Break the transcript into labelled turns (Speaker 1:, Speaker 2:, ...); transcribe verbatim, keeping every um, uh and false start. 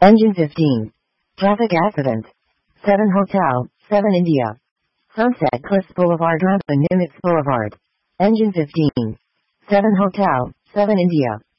Speaker 1: Engine fifteen. Traffic accident. seven Hotel, seven India. Sunset Cliffs Boulevard Rampa Nimitz Boulevard. Engine fifteen. seven Hotel, seven India.